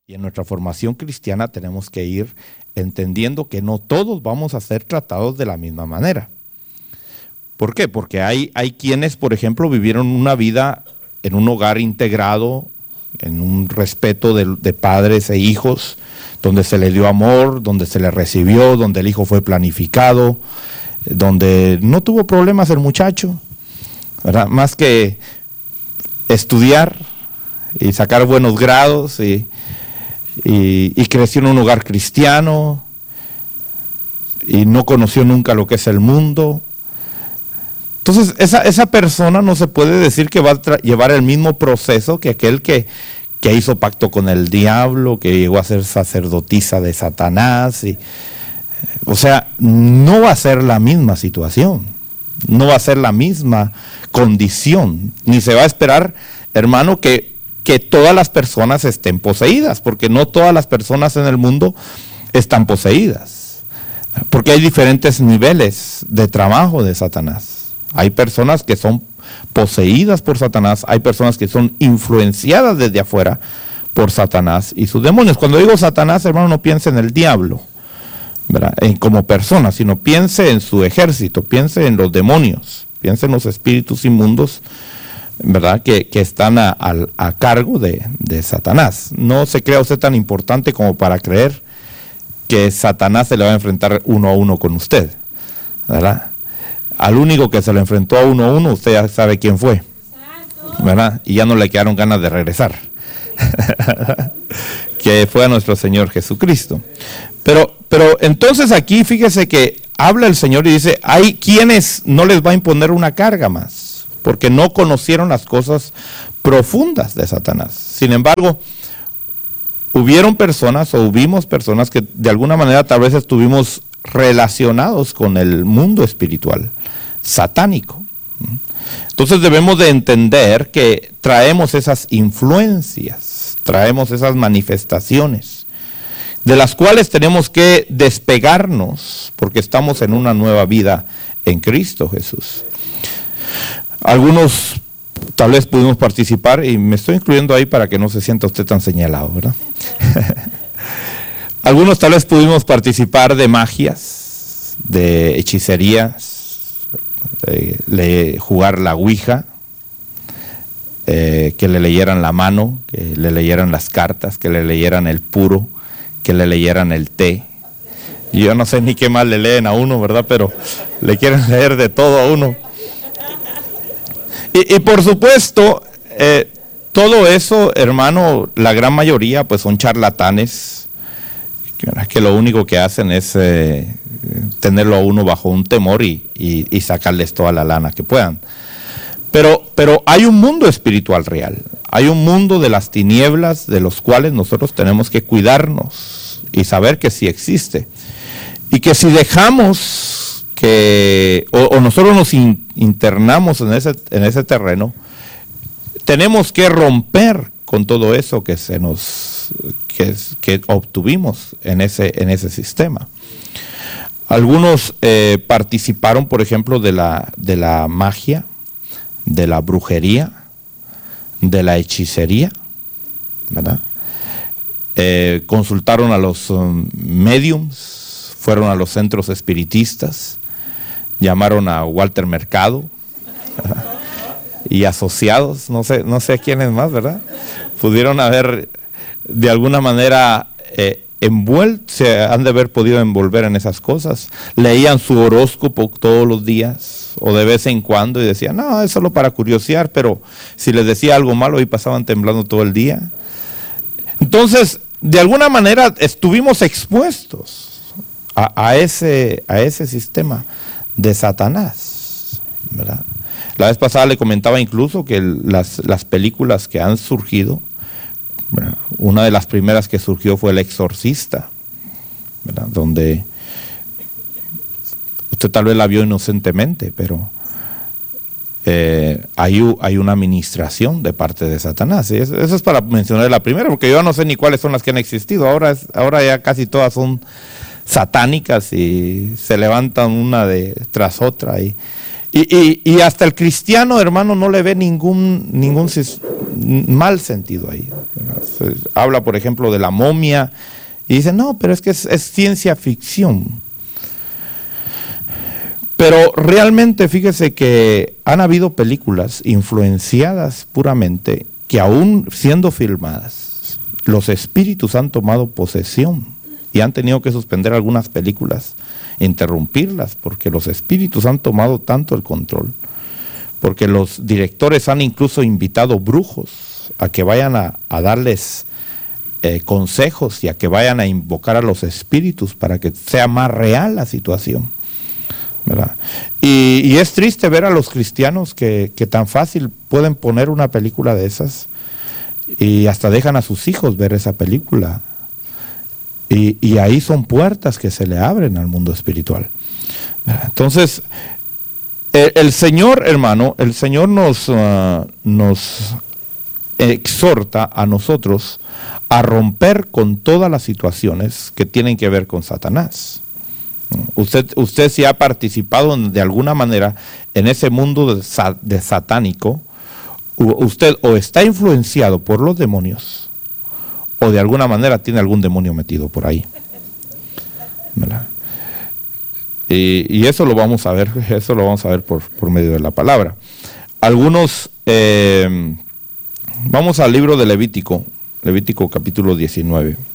Y en nuestra formación cristiana tenemos que ir entendiendo que no todos vamos a ser tratados de la misma manera. ¿Por qué? Porque hay quienes, por ejemplo, vivieron una vida en un hogar integrado, en un respeto de padres e hijos, donde se le dio amor, donde se le recibió, donde el hijo fue planificado, donde no tuvo problemas el muchacho, ¿verdad? Más que estudiar y sacar buenos grados y creció en un hogar cristiano y no conoció nunca lo que es el mundo. Entonces esa persona no se puede decir que va a llevar el mismo proceso que aquel que hizo pacto con el diablo, que llegó a ser sacerdotisa de Satanás. O sea, no va a ser la misma situación, no va a ser la misma condición, ni se va a esperar, hermano, que todas las personas estén poseídas, porque no todas las personas en el mundo están poseídas, porque hay diferentes niveles de trabajo de Satanás. Hay personas que son poseídas por Satanás, hay personas que son influenciadas desde afuera por Satanás y sus demonios. Cuando digo Satanás, hermano, no piense en el diablo, ¿verdad? Como persona, sino piense en su ejército, piense en los demonios, piense en los espíritus inmundos, ¿verdad? Que están a cargo de Satanás. No se crea usted tan importante como para creer que Satanás se le va a enfrentar uno a uno con usted, ¿verdad? Al único que se lo enfrentó a uno, usted ya sabe quién fue, ¿verdad? Y ya no le quedaron ganas de regresar, que fue a nuestro Señor Jesucristo. Pero entonces aquí fíjese que habla el Señor y dice, hay quienes no les va a imponer una carga más, porque no conocieron las cosas profundas de Satanás. Sin embargo, hubimos personas que de alguna manera tal vez estuvimos relacionados con el mundo espiritual satánico. Entonces debemos de entender que traemos esas influencias, traemos esas manifestaciones, de las cuales tenemos que despegarnos, porque estamos en una nueva vida en Cristo Jesús. Algunos tal vez pudimos participar, y me estoy incluyendo ahí para que no se sienta usted tan señalado, ¿verdad? Algunos tal vez pudimos participar de magias, de hechicerías, jugar la ouija, que le leyeran la mano, que le leyeran las cartas, que le leyeran el puro, que le leyeran el té. Yo no sé ni qué más le leen a uno, ¿verdad? Pero le quieren leer de todo a uno. Y por supuesto, todo eso, hermano, la gran mayoría pues son charlatanes, que lo único que hacen es tenerlo a uno bajo un temor y sacarles toda la lana que puedan. Pero hay un mundo espiritual real, hay un mundo de las tinieblas de los cuales nosotros tenemos que cuidarnos y saber que sí existe. Y que si dejamos o nosotros nos internamos en ese terreno, tenemos que romper con todo eso que obtuvimos en ese sistema. Algunos participaron, por ejemplo, de la magia, de la brujería, de la hechicería, ¿verdad? Consultaron a los mediums, fueron a los centros espiritistas, llamaron a Walter Mercado, ¿verdad? Y asociados, no sé quiénes más, ¿verdad? Pudieron haber de alguna manera se han de haber podido envolver en esas cosas. Leían su horóscopo todos los días o de vez en cuando y decían, no, es solo para curiosear, pero si les decía algo malo y pasaban temblando todo el día. Entonces, de alguna manera estuvimos expuestos a ese sistema de Satanás, ¿verdad? La vez pasada le comentaba incluso que las películas que han surgido, ¿verdad? Una de las primeras que surgió fue El Exorcista, ¿verdad? Donde usted tal vez la vio inocentemente, pero hay una administración de parte de Satanás. Eso es para mencionar la primera, porque yo no sé ni cuáles son las que han existido. Ahora ya casi todas son satánicas y se levantan una tras otra. Y hasta el cristiano, hermano, no le ve ningún mal sentido ahí. Se habla, por ejemplo, de la momia y dice, no, pero es que es ciencia ficción. Pero realmente, fíjese que han habido películas influenciadas puramente que aún siendo filmadas, los espíritus han tomado posesión y han tenido que suspender algunas películas, interrumpirlas, porque los espíritus han tomado tanto el control, porque los directores han incluso invitado brujos a que vayan a darles consejos y a que vayan a invocar a los espíritus para que sea más real la situación, ¿verdad? Y es triste ver a los cristianos que tan fácil pueden poner una película de esas y hasta dejan a sus hijos ver esa película. Y ahí son puertas que se le abren al mundo espiritual. Entonces, el Señor, hermano, el Señor nos exhorta a nosotros a romper con todas las situaciones que tienen que ver con Satanás. Usted si ha participado de alguna manera en ese mundo de satánico, usted o está influenciado por los demonios, o de alguna manera tiene algún demonio metido por ahí, ¿verdad? Y eso lo vamos a ver, por medio de la palabra. Algunos, vamos al libro de Levítico capítulo 19.